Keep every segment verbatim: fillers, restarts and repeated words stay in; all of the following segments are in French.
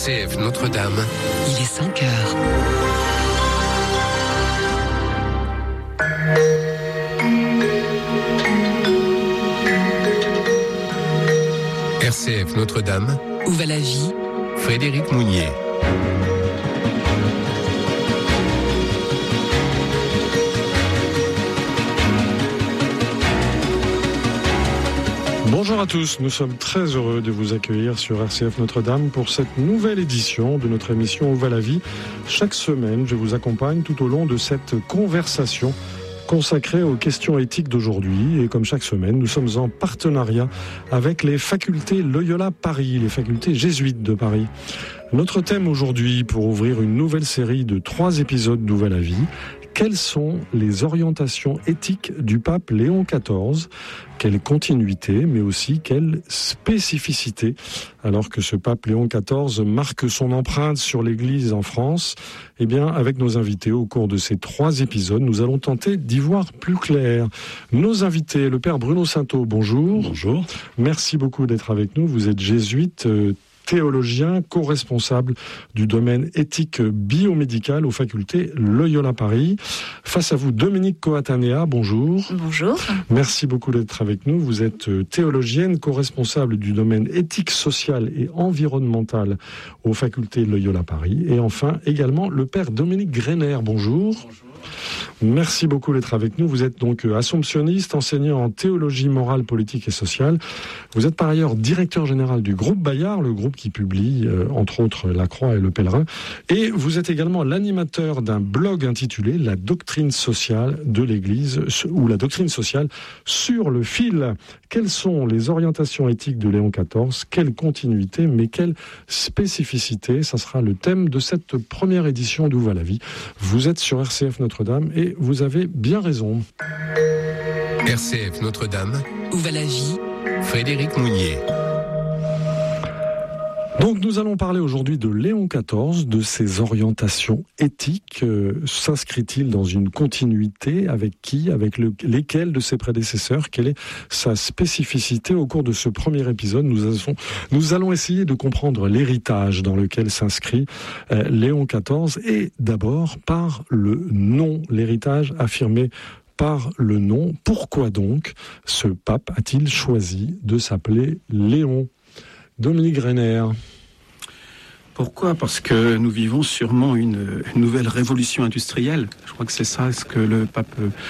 C F Notre-Dame. Il est cinq heures. R C F Notre-Dame. Où va la vie? Frédéric Mounier. Bonjour à tous, nous sommes très heureux de vous accueillir sur R C F Notre-Dame pour cette nouvelle édition de notre émission Où va la vie. Chaque semaine, je vous accompagne tout au long de cette conversation consacrée aux questions éthiques d'aujourd'hui. Et comme chaque semaine, nous sommes en partenariat avec les facultés Loyola Paris, les facultés jésuites de Paris. Notre thème aujourd'hui, pour ouvrir une nouvelle série de trois épisodes d'Où va la vie, quelles sont les orientations éthiques du pape Léon quatorze? Quelle continuité, mais aussi quelle spécificité, alors que ce pape Léon quatorze marque son empreinte sur l'Église en France? Eh bien, avec nos invités, au cours de ces trois épisodes, nous allons tenter d'y voir plus clair. Nos invités, le père Bruno Sainteau, bonjour. Bonjour. Merci beaucoup d'être avec nous. Vous êtes jésuite, euh, théologien, co-responsable du domaine éthique biomédical aux facultés Loyola Paris. Face à vous, Dominique Coatanea, bonjour. Bonjour. Merci beaucoup d'être avec nous. Vous êtes théologienne, co-responsable du domaine éthique sociale et environnementale aux facultés Loyola Paris. Et enfin, également, le père Dominique Greiner, bonjour. Bonjour. Merci beaucoup d'être avec nous. Vous êtes donc assomptionniste, enseignant en théologie morale, politique et sociale. Vous êtes par ailleurs directeur général du groupe Bayard, le groupe qui publie euh, entre autres La Croix et Le Pèlerin. Et vous êtes également l'animateur d'un blog intitulé La doctrine sociale de l'Église, ou La doctrine sociale sur le fil. Quelles sont les orientations éthiques de Léon quatorze? Quelle continuité, mais quelle spécificité? Ça sera le thème de cette première édition d'Où va la vie. Vous êtes sur R C F Notre-Dame et vous avez bien raison. R C F Notre-Dame. Où va la vie? Frédéric Mounier. Donc nous allons parler aujourd'hui de Léon quatorze, de ses orientations éthiques. Euh, s'inscrit-il dans une continuité? Avec qui? Avec le, lesquels de ses prédécesseurs? Quelle est sa spécificité? Au cours de ce premier épisode, nous allons, nous allons essayer de comprendre l'héritage dans lequel s'inscrit euh, Léon quatorze, et d'abord par le nom, l'héritage affirmé par le nom. Pourquoi donc ce pape a-t-il choisi de s'appeler Léon? Dominique Greiner. Pourquoi ? Parce que nous vivons sûrement une, une nouvelle révolution industrielle. Je crois que c'est ça ce que le pape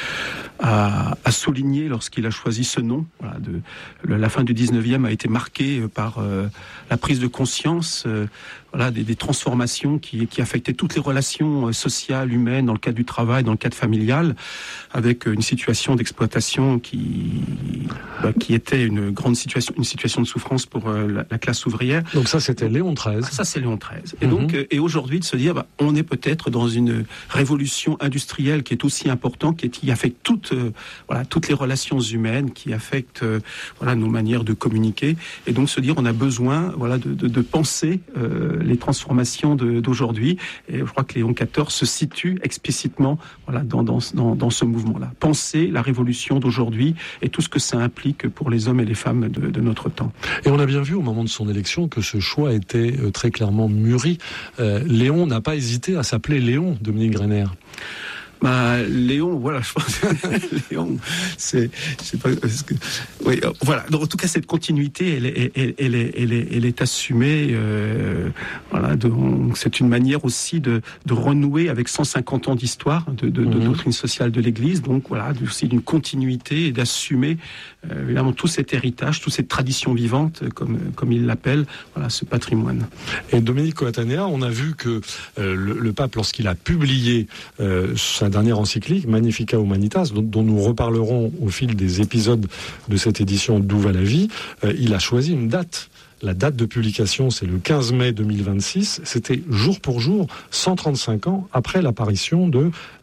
a, a souligné lorsqu'il a choisi ce nom. Voilà, de, le, la fin du dix-neuvième a été marquée par euh, la prise de conscience euh, voilà, des, des transformations qui, qui affectaient toutes les relations sociales, humaines, dans le cadre du travail, dans le cadre familial, avec une situation d'exploitation qui, bah, qui était une grande situation, une situation de souffrance pour euh, la, la classe ouvrière. Donc ça, c'était Léon treize. Ça, c'est Léon treize. Et Mm-hmm. donc, euh, et aujourd'hui, de se dire, bah, on est peut-être dans une révolution industrielle qui est aussi importante, qui, est, qui affecte toutes, euh, voilà, toutes les relations humaines, qui affecte euh, voilà, nos manières de communiquer. Et donc, se dire, on a besoin voilà, de, de, de penser euh, les transformations de, d'aujourd'hui. Et je crois que Léon quatorze se situe explicitement voilà, dans, dans, dans, dans ce mouvement-là. Penser la révolution d'aujourd'hui et tout ce que ça implique pour les hommes et les femmes de, de notre temps. Et on a bien vu au moment de son élection que ce choix était euh, très clairement mûri. Euh, Léon n'a pas hésité à s'appeler Léon, Dominique Greiner. Bah, Léon, voilà, je pense que Léon, c'est, je sais pas, est-ce que, oui, voilà. Donc, en tout cas, cette continuité, elle est, elle, elle est, elle est, elle est assumée, euh, voilà. Donc, c'est une manière aussi de, de renouer avec cent cinquante ans d'histoire de, de, de mmh. doctrine sociale de l'Église. Donc, voilà, aussi d'une continuité et d'assumer, euh, évidemment, tout cet héritage, toute cette tradition vivante, comme, comme il l'appelle, voilà, ce patrimoine. Et Dominique Coatanea, on a vu que euh, le, le pape, lorsqu'il a publié euh, sa dernière encyclique, Magnificat Humanitas, dont, dont nous reparlerons au fil des épisodes de cette édition d'Où va la vie, euh, il a choisi une date. La date de publication, c'est le quinze mai deux mille vingt-six. C'était jour pour jour, cent trente-cinq ans après l'apparition de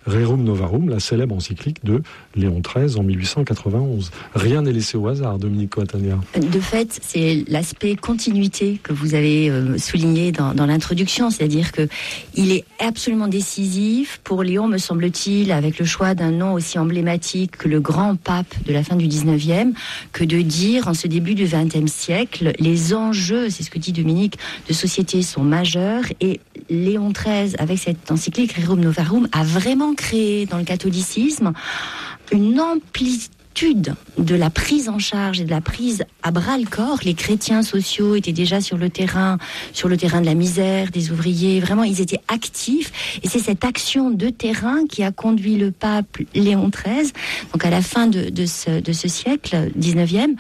Rerum Novarum, la célèbre encyclique de Léon treize en mille huit cent quatre-vingt-onze. Rien n'est laissé au hasard, Dominique Coatania. De fait, c'est l'aspect continuité que vous avez euh, souligné dans, dans l'introduction, c'est-à-dire que il est absolument décisif pour Léon, me semble-t-il, avec le choix d'un nom aussi emblématique que le grand pape de la fin du dix-neuvième, que de dire en ce début du vingtième siècle, les enjeux, c'est ce que dit Dominique, de société sont majeurs, et Léon treize, avec cette encyclique Rerum Novarum, a vraiment créé dans le catholicisme une amplitude de la prise en charge et de la prise à bras-le-corps. Les chrétiens sociaux étaient déjà sur le terrain, sur le terrain de la misère, des ouvriers, vraiment ils étaient actifs, et c'est cette action de terrain qui a conduit le pape Léon treize, donc à la fin de, de, ce, de ce siècle dix-neuvième,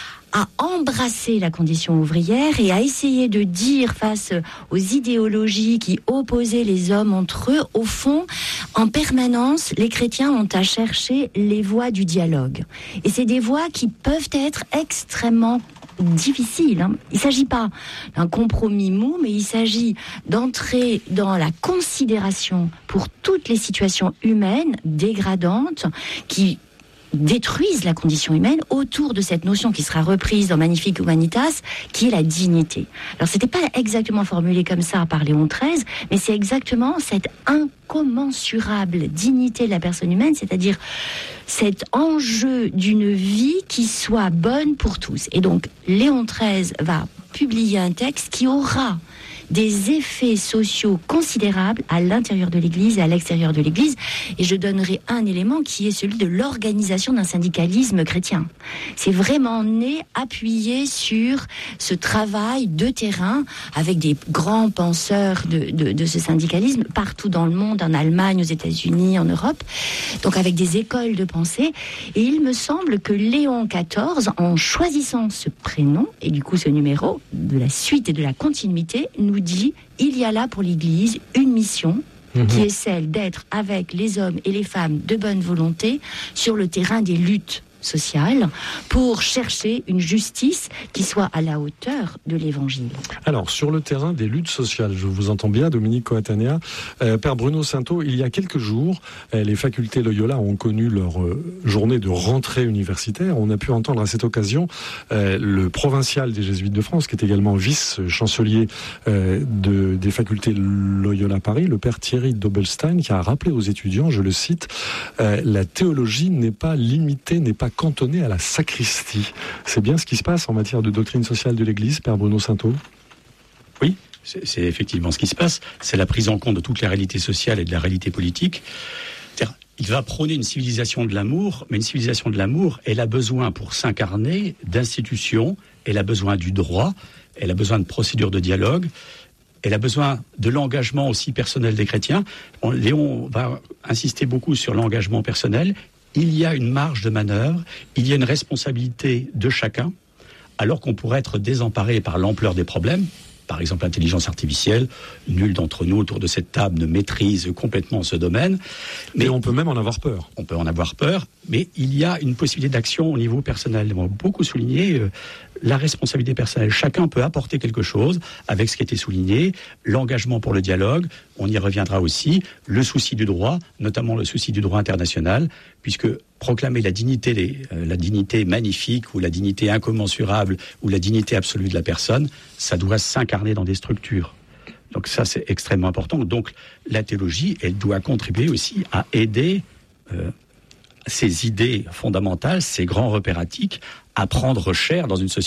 à embrasser la condition ouvrière et à essayer de dire face aux idéologies qui opposaient les hommes entre eux, au fond, en permanence, les chrétiens ont à chercher les voies du dialogue. Et c'est des voies qui peuvent être extrêmement difficiles. Hein. Il ne s'agit pas d'un compromis mou, mais il s'agit d'entrer dans la considération pour toutes les situations humaines dégradantes qui détruisent la condition humaine autour de cette notion qui sera reprise dans Magnificat Humanitas, qui est la dignité. Alors, c'était pas exactement formulé comme ça par Léon treize, mais c'est exactement cette incommensurable dignité de la personne humaine, c'est-à-dire cet enjeu d'une vie qui soit bonne pour tous. Et donc, Léon treize va publier un texte qui aura des effets sociaux considérables à l'intérieur de l'Église et à l'extérieur de l'Église. Et je donnerai un élément qui est celui de l'organisation d'un syndicalisme chrétien. C'est vraiment né, appuyé sur ce travail de terrain avec des grands penseurs de, de, de ce syndicalisme partout dans le monde, en Allemagne, aux États-Unis, en Europe, donc avec des écoles de pensée. Et il me semble que Léon quatorze, en choisissant ce prénom et du coup ce numéro de la suite et de la continuité, nous dit, il y a là pour l'Église une mission mmh. qui est celle d'être avec les hommes et les femmes de bonne volonté sur le terrain des luttes sociales pour chercher une justice qui soit à la hauteur de l'Évangile. Alors, sur le terrain des luttes sociales, je vous entends bien, Dominique Coatania. Euh, Père Bruno Sainteau, il y a quelques jours, euh, les facultés Loyola ont connu leur euh, journée de rentrée universitaire. On a pu entendre à cette occasion euh, le provincial des Jésuites de France, qui est également vice-chancelier euh, de, des facultés Loyola Paris, le Père Thierry Dobelstein, qui a rappelé aux étudiants, je le cite, euh, la théologie n'est pas limitée, n'est pas cantonné à la sacristie. C'est bien ce qui se passe en matière de doctrine sociale de l'Église, Père Bruno Sainteau ? Oui, c'est, c'est effectivement ce qui se passe. C'est la prise en compte de toutes les réalités sociales et de la réalité politique. C'est-à-dire, il va prôner une civilisation de l'amour, mais une civilisation de l'amour, elle a besoin, pour s'incarner, d'institutions, elle a besoin du droit, elle a besoin de procédures de dialogue, elle a besoin de l'engagement aussi personnel des chrétiens. On, Léon va insister beaucoup sur l'engagement personnel. Il y a une marge de manœuvre, il y a une responsabilité de chacun, alors qu'on pourrait être désemparé par l'ampleur des problèmes. Par exemple, l'intelligence artificielle, nul d'entre nous autour de cette table ne maîtrise complètement ce domaine. Mais et on peut même en avoir peur. On peut en avoir peur, mais il y a une possibilité d'action au niveau personnel. On va beaucoup souligner euh, la responsabilité personnelle. Chacun peut apporter quelque chose avec ce qui a été souligné, l'engagement pour le dialogue, on y reviendra aussi, le souci du droit, notamment le souci du droit international, puisque proclamer la dignité, les, euh, la dignité magnifique ou la dignité incommensurable ou la dignité absolue de la personne, ça doit s'incarner dans des structures. Donc ça, c'est extrêmement important. Donc la théologie, elle doit contribuer aussi à aider euh, ces idées fondamentales, ces grands repératiques, à prendre cher dans une société